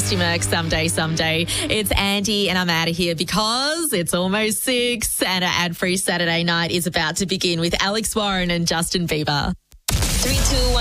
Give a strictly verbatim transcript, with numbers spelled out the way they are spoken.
Dusty Merc, Someday, Someday. It's Andy and I'm out of here because it's almost six and our ad-free Saturday night is about to begin with Alex Warren and Justin Bieber. Three, two, one.